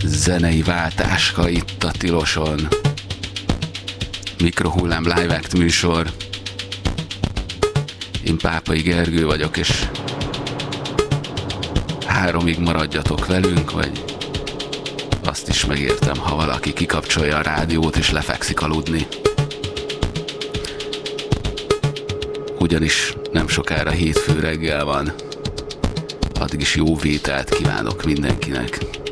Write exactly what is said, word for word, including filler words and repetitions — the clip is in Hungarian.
zenei váltáska itt a Tiloson. Mikrohullám Live Act műsor. Én Pápai Gergő vagyok, és háromig maradjatok velünk, vagy azt is megértem, ha valaki kikapcsolja a rádiót és lefekszik aludni. Ugyanis nem sokára hétfő reggel van. Addig is jó vételt kívánok mindenkinek.